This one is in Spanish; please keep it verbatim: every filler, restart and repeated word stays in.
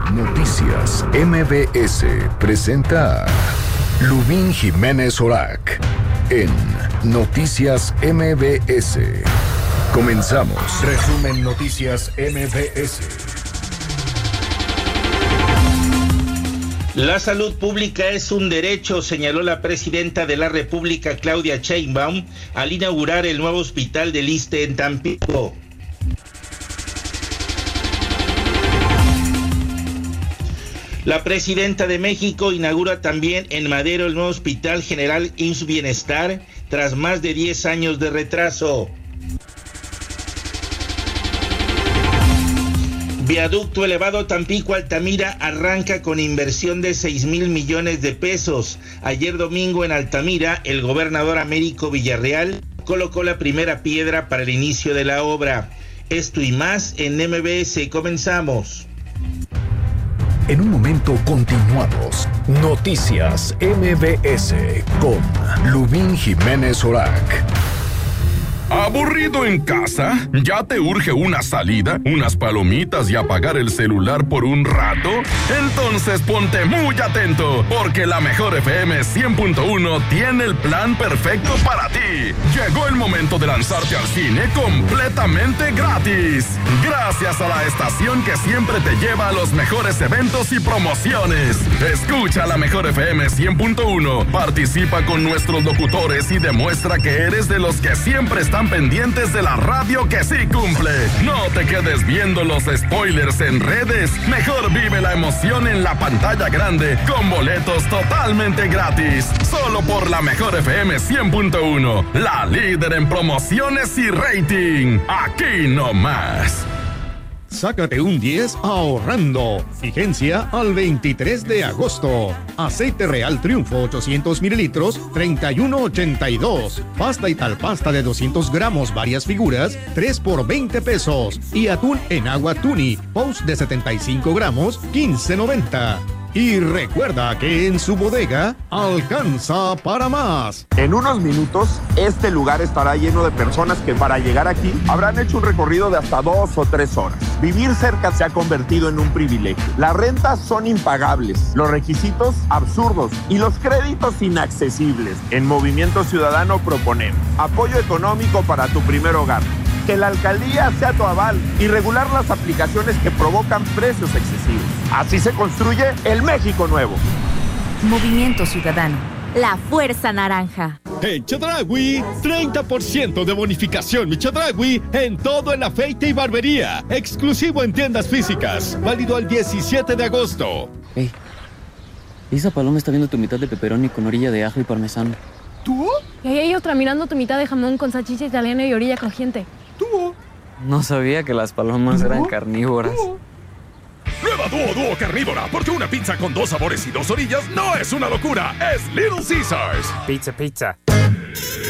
Noticias M B S presenta a Lubín Jiménez Orac en Noticias M B S. Comenzamos. Resumen Noticias M B S. La salud pública es un derecho, señaló la presidenta de la República, Claudia Sheinbaum, al inaugurar el nuevo hospital del ISSSTE en Tampico. La presidenta de México inaugura también en Madero el nuevo Hospital General I M S S Bienestar tras más de diez años de retraso. Viaducto elevado Tampico-Altamira arranca con inversión de seis mil millones de pesos. Ayer domingo en Altamira, el gobernador Américo Villarreal colocó la primera piedra para el inicio de la obra. Esto y más en M B S. Comenzamos. En un momento continuamos. Noticias M B S con Lubín Jiménez Orac. ¿Aburrido en casa? ¿Ya te urge una salida, unas palomitas y apagar el celular por un rato? Entonces ponte muy atento, porque la Mejor F M cien punto uno tiene el plan perfecto para ti. Llegó el momento de lanzarte al cine completamente gratis. Gracias a la estación que siempre te lleva a los mejores eventos y promociones. Escucha la Mejor F M cien punto uno, participa con nuestros locutores y demuestra que eres de los que siempre están pendientes de la radio que sí cumple. No te quedes viendo los spoilers en redes. Mejor vive la emoción en la pantalla grande con boletos totalmente gratis. Solo por la Mejor F M cien punto uno, la líder en promociones y rating. Aquí no más. Sácate un diez ahorrando. Vigencia al veintitrés de agosto. Aceite Real Triunfo ochocientos mililitros, treinta y uno ochenta y dos. Pasta Italpasta de doscientos gramos, varias figuras, tres por veinte pesos. Y atún en agua Tuni, Post de setenta y cinco gramos, quince noventa. Y recuerda que en su bodega alcanza para más. En unos minutos, este lugar estará lleno de personas que para llegar aquí habrán hecho un recorrido de hasta dos o tres horas. Vivir cerca se ha convertido en un privilegio. Las rentas son impagables, los requisitos absurdos y los créditos inaccesibles. En Movimiento Ciudadano proponemos apoyo económico para tu primer hogar, que la alcaldía sea tu aval y regular las aplicaciones que provocan precios excesivos. Así se construye el México nuevo. Movimiento Ciudadano, la fuerza naranja. En Chedraui, treinta por ciento de bonificación mi Chedraui en todo el afeite y barbería. Exclusivo en tiendas físicas. Válido al diecisiete de agosto. Hey, esa paloma está viendo tu mitad de pepperoni con orilla de ajo y parmesano. ¿Tú? Y ahí hay otra mirando tu mitad de jamón con salchicha italiana y orilla crujiente. ¿Tú? No sabía que las palomas eran carnívoras. ¿Tú? Nueva Dúo Dúo Carnívora, porque una pizza con dos sabores y dos orillas no es una locura, es Little Caesars. Pizza, pizza.